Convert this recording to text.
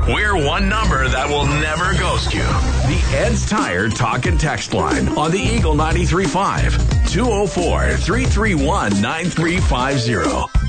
We're one number that will never ghost you. The Ed's Tire Talk and Text Line on the Eagle 93.5. 204-331-9350.